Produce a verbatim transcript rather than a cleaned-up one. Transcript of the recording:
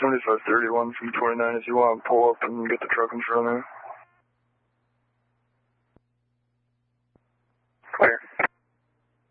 seventy-five thirty-one from twenty-nine if you want to pull up and get the truck in front of me.